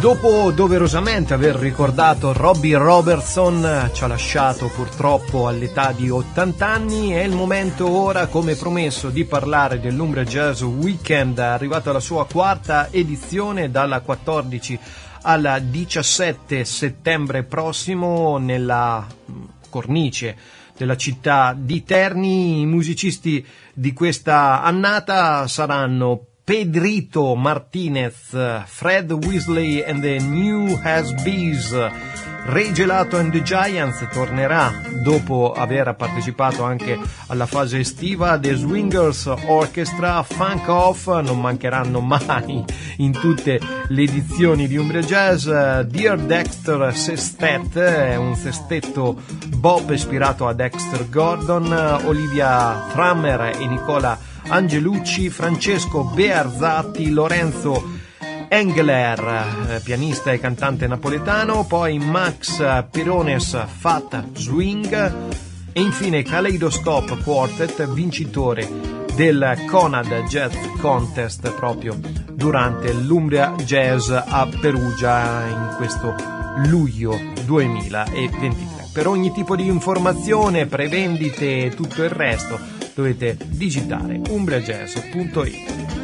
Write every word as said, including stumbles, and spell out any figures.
Dopo doverosamente aver ricordato Robbie Robertson, ci ha lasciato purtroppo all'età di ottanta anni, è il momento ora, come promesso, di parlare dell'Umbria Jazz Weekend, arrivato alla sua quarta edizione dalla quattordici al diciassette settembre prossimo nella cornice della città di Terni. I musicisti di questa annata saranno Pedrito Martinez, Fred Weasley and the New Has-Bees. Ray Gelato and the Giants tornerà dopo aver partecipato anche alla fase estiva. The Swingers Orchestra, Funk Off non mancheranno mai in tutte le edizioni di Umbria Jazz. Dear Dexter Sestet, è un sestetto bop ispirato a Dexter Gordon. Olivia Trammer e Nicola Angelucci, Francesco Bearzatti, Lorenzo Engler, pianista e cantante napoletano, poi Max Perones Fat Swing e infine Kaleidoscope Quartet, vincitore del Conad Jazz Contest proprio durante l'Umbria Jazz a Perugia in questo luglio duemilaventitré. Per ogni tipo di informazione, prevendite e tutto il resto dovete digitare umbriajazz punto it.